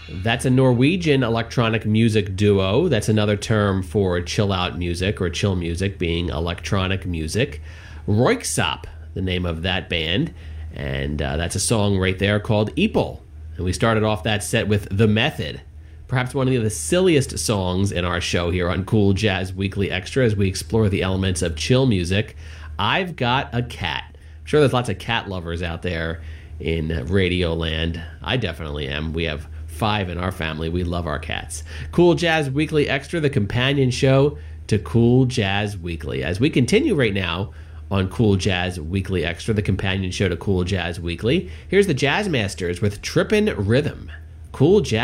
That's a Norwegian electronic music duo. That's another term for chill out music or chill music being electronic music. Röyksopp, the name of that band. And that's a song right there called Iple. And we started off that set with The Method. Perhaps one of the silliest songs in our show here on Cool Jazz Weekly Extra as we explore the elements of chill music. I've Got a Cat. I'm sure there's lots of cat lovers out there in Radio Land. I definitely am. We have 5 in our family. We love our cats. Cool Jazz Weekly Extra, the companion show to Cool Jazz Weekly. As we continue right now on Cool Jazz Weekly Extra, the companion show to Cool Jazz Weekly, here's the Jazz Masters with Trippin' Rhythm. Cool Jazz